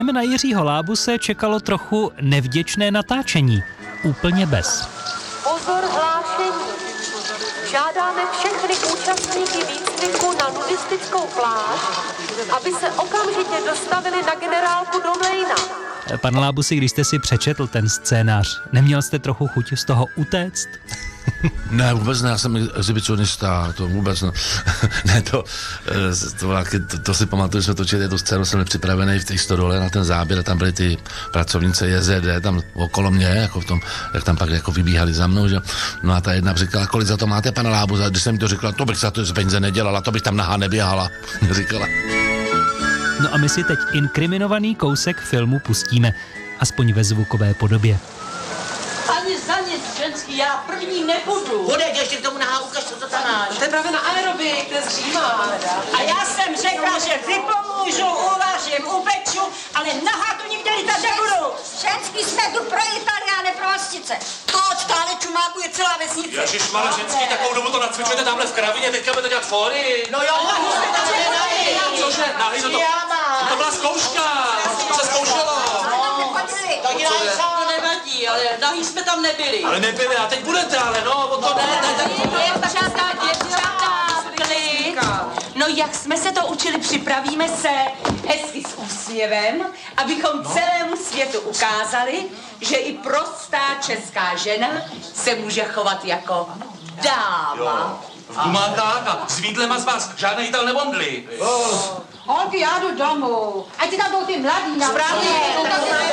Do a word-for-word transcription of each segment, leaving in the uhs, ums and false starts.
Na Jiřího Lábu se čekalo trochu nevděčné natáčení. Úplně bez. Pozor, hlášení. Žádáme všechny účastníky výcviku na nudistickou pláž, aby se okamžitě dostavili na generálku do Mlejna. Pan Lábusi, když jste si přečetl ten scénář, neměl jste trochu chuť z toho utéct? Ne, vůbec ne, já jsem exhibicionista, to vůbec ne. ne, to, to, to, to si pamatuju, že jsme točili tu scénu, jsem připravený v té stodole na ten záběr, tam byly ty pracovnice J Z D, tam okolo mě, jako v tom, jak tam pak jako vybíhali za mnou, že? No a ta jedna říkala, kolik za to máte, pane Lábu, když jsem mi to řekla, to bych za to z peníze nedělala, to bych tam nahá neběhala, říkala. No a my si teď inkriminovaný kousek filmu pustíme, aspoň ve zvukové podobě. Ani za nic, ženský, já první nebudu. Hudek, ještě k tomu nahá, ukaž, co tam máš. To je právě na aerobik, to je zřímá. A já jsem řekla, že vypomůžu, uvařím, upeču, ale nahá tu nikdy lítat nebudu. Ženský jsme tu pro Itálie a ne pro hostice. To od stále čumáku je celá vesnice. Ježišmarja, ženský, takovou dobu to nacvičujete tamhle v kravině, teďka budete dělat fóry. No jo, nahý jsme tam nahý. Cože, nahý, no to, to byla zkouška, to se zkoušelo. Taky nahý sám. To nevadí, ale nahý jsme tam nebyli. Ale nebyli, a teď budete, ale no, o to ne, ne, ne. Děvčata, děvčata, klid. No jak jsme se to učili, připravíme se hezky s úsměvem, abychom celému světu ukázali, že i prostá česká žena se může chovat jako dáma. Gumáták a s výdlema z vás žádné jítel nebondli. Holky, já jdu domů. Ať ti tam jdou ty mladý na Správně, to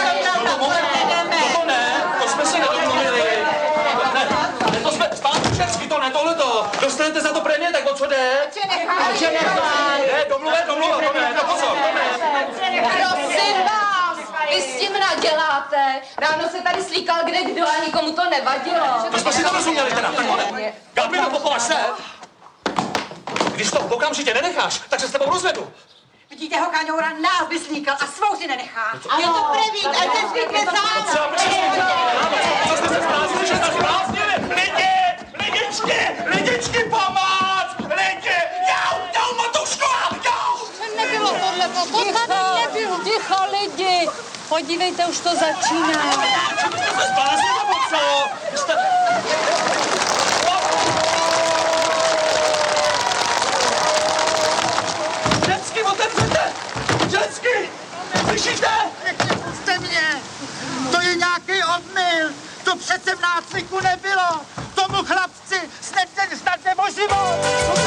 To ne, to jsme se nedomluvili. Ne, to jsme, zpátky všechny, to ne, tohleto. Dostanete za to prémie, tak o co jde? Ne, domluve, domluva, to ne, to pozor, to ne. Prosím vás, vy s tím naděláte. Ráno se tady slíkal kde kdo a nikomu to nevadilo. To jsme si to rozuměli teda, tak to ne. Galbino, pochovaš se. Když to okamžitě nenecháš, tak se s tebou rozvedu. Vidíte ho, Kaňoura, nás by slíkal a svou si nenechá. Je to první, ať se zvykne sám. Co jste se zbláznili, že jste zbláznili? Lidi, lidičky, lidičky, pomoc! Lidi, jau, jau, Matuško, jau! Nebylo tohle, to tady nebylo. Ticho, lidi, podívejte, už to začíná. Jste se zbláznili, nebo co? Jste... Žensky, otevřete! Žensky! Slyšíte? Puste mě. To je nějaký omyl. To přece v nácviku nebylo. Tomu chlapci snad, snad nebo život.